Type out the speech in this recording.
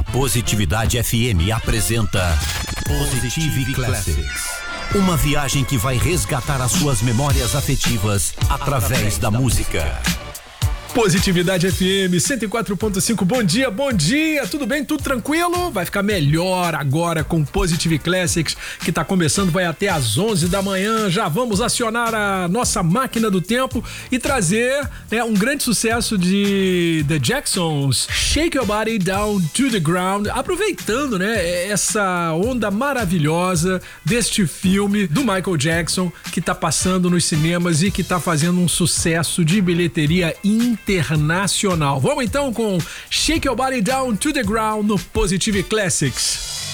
Positividade FM apresenta Positive Classics. Uma viagem que vai resgatar as suas memórias afetivas através da música. Positividade FM 104.5, bom dia, tudo bem? Tudo tranquilo? Vai ficar melhor agora com Positive Classics, que tá começando, vai até às 11 da manhã. Já vamos acionar a nossa máquina do tempo e trazer um grande sucesso de The Jacksons, Shake Your Body Down to the Ground, aproveitando essa onda maravilhosa deste filme do Michael Jackson, que tá passando nos cinemas e que tá fazendo um sucesso de bilheteria internacional. Vamos então com Shake Your Body Down to the Ground no Positive Classics.